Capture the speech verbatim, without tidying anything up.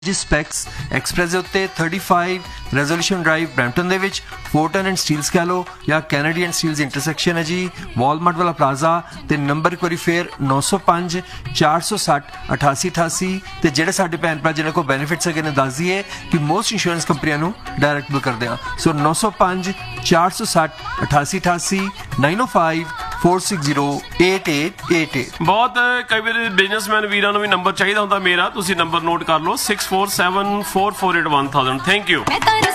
Specs express ਦੇ ਉੱਤੇ thirty-five resolution drive Brampton ਦੇ ਵਿੱਚ ਫੋਰਟਨ ਐਂਡ ਸਟੀਲਸ ਕਹਿ ਲਓ ਜਾਂ ਕੈਨੇਡੀ ਐਂਡ ਸਟੀਲਸ ਇੰਟਰਸੈਕਸ਼ਨ ਹੈ ਜੀ, ਵਾਲਮਾਰਟ ਵਾਲਾ ਪਲਾਜ਼ਾ ਤੇ ਨੰਬਰ ਇੱਕ ਵਾਰੀ ਫੇਰ ਨੌ ਸੌ ਪੰਜ ਚਾਰ ਸੌ ਸੱਠ ਅਠਾਸੀ ਅਠਾਸੀ। ਤੇ ਜਿਹੜੇ ਸਾਡੇ ਭੈਣ ਭਰਾ ਜਿਹਨਾਂ ਕੋਲ ਬੈਨੀਫਿਟਸ ਹੈਗੇ ਨੇ ਦੱਸ ਦਈਏ ਕਿ ਮੋਸਟ ਇੰਸ਼ੋਰੈਂਸ ਕੰਪਨੀਆਂ ਨੂੰ ਡਾਇਰੈਕਟ ਬਿਲ ਕਰਦੇ ਆ। ਸੋ ਨੌ ਸੌ ਪੰਜ ਚਾਰ ਸੌ ਸੱਠ ਅਠਾਸੀ ਅਠਾਸੀ nine oh five four six zero eight eight eight eight। ਬਹੁਤ ਕਈ ਵਾਰ ਬਿਜ਼ਨਸਮੈਨ ਵੀਰਾਂ ਨੂੰ ਵੀ ਨੰਬਰ ਚਾਹੀਦਾ ਹੁੰਦਾ ਮੇਰਾ, ਤੁਸੀਂ ਨੰਬਰ ਨੋਟ ਕਰ ਲਓ six four seven four four eight one thousand। Thank you.